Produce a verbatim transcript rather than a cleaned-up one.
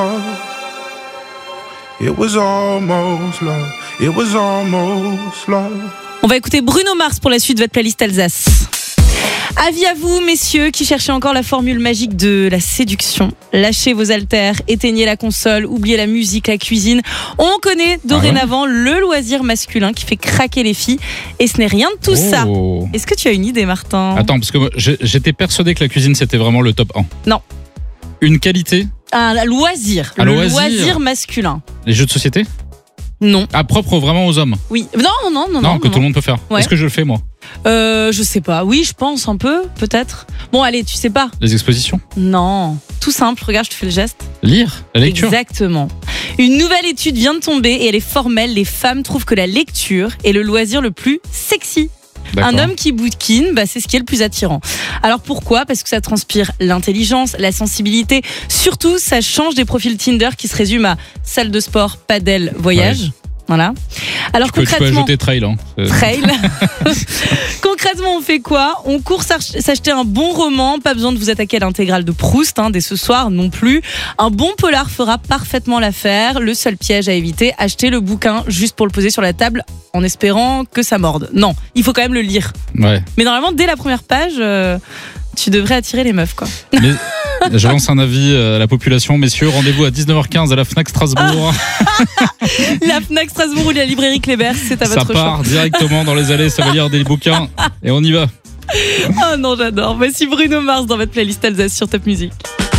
It was almost love. It was almost love. On va écouter Bruno Mars pour la suite de votre playlist Alsace. Avis à vous, messieurs, qui cherchez encore la formule magique de la séduction. Lâchez vos haltères, éteignez la console, oubliez la musique, la cuisine. On connaît dorénavant ah ouais le loisir masculin qui fait craquer les filles. Et ce n'est rien de tout oh. ça. Est-ce que tu as une idée, Martin ? Attends, parce que moi, j'étais persuadé que la cuisine, c'était vraiment le top un. Non. Une qualité ? Un loisir. Un le loisir. loisir masculin. Les jeux de société ? Non. Ah, propre vraiment aux hommes ? Oui. Non, non, non. Non, non que non. Tout le monde peut faire. Ouais. Est-ce que je le fais, moi ? Euh, je sais pas. Oui, je pense un peu, peut-être. Bon, allez, tu sais pas. Les expositions ? Non. Tout simple, regarde, je te fais le geste. Lire ? La lecture ? Exactement. Une nouvelle étude vient de tomber et elle est formelle. Les femmes trouvent que la lecture est le loisir le plus sexy. D'accord. Un homme qui bouquine, bah, c'est ce qui est le plus attirant. Alors pourquoi ? Parce que ça transpire l'intelligence, la sensibilité. Surtout, ça change des profils Tinder qui se résument à salle de sport, padel, voyage. Ouais. Voilà. Alors tu peux, concrètement, tu peux ajouter trail. Hein. Trail. Concrètement, on fait quoi ? On court s'acheter un bon roman. Pas besoin de vous attaquer à l'intégrale de Proust hein, dès ce soir non plus. Un bon polar fera parfaitement l'affaire. Le seul piège à éviter, acheter le bouquin juste pour le poser sur la table en espérant que ça morde. Non, il faut quand même le lire. Ouais. Mais normalement, dès la première page, euh, tu devrais attirer les meufs, quoi. Mais... Je lance un avis à la population, messieurs. Rendez-vous à dix-neuf heures quinze à la Fnac Strasbourg. La Fnac Strasbourg ou la librairie Kléber, c'est à votre choix. Ça part directement dans les allées, ça va lire des bouquins et on y va. Oh non, j'adore. Voici Bruno Mars dans votre playlist Alsace sur Top Music.